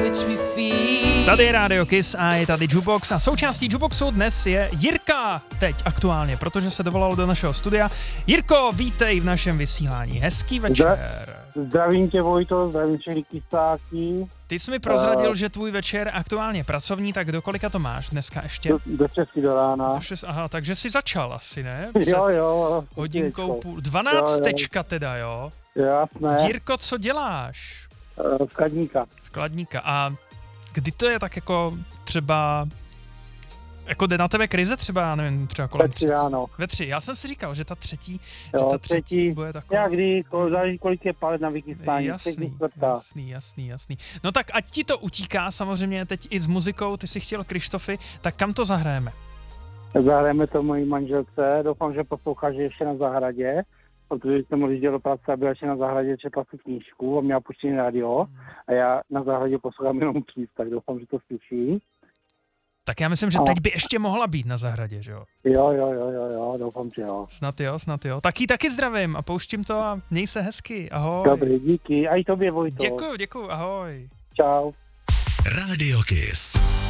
Tady je Radio Kiss a je tady Jukebox a součástí Jukeboxu dnes je Jirka, teď aktuálně, protože se dovolal do našeho studia. Jirko, vítej v našem vysílání, hezký večer. Zdravím tě, Vojto, zdravím všechny kystáky. Ty jsi mi prozradil, že tvůj večer aktuálně pracovní, tak do kolika to máš dneska ještě? Do 6 do rána. Aha, takže jsi začal asi, ne? Jo. Hodinkou půl, 12 tečka teda, jo? Jasné. Jirko, co děláš? Skladníka. A kdy to je tak jako třeba, jako jde na tebe krize třeba, já nevím, třeba kolem 3. Ve 3. Já jsem si říkal, že ta třetí, jo, že ta třetí bude taková. Kdy, záleží, kolik je palet na vykystání. Jasný. No tak ať ti to utíká, samozřejmě teď i s muzikou, ty si chtěl Krištofy, tak kam to zahrajeme? Zahrajeme to mojí manželce, doufám, že posloucháš ještě na zahradě, protože jsem odjížděl do práce a byla ještě na zahradě, četla si knížku a měla puštěný rádio a já na zahradě poslouchám jenom příst, tak doufám, že to slyší. Tak já myslím, že teď by ještě mohla být na zahradě, že jo? Jo, doufám, že jo. Snad jo. Tak jí taky zdravím a pouštím to a měj se hezky, ahoj. Dobrý, díky, a i tobě, Vojto. Děkuju, ahoj. Čau. Radio Kiss.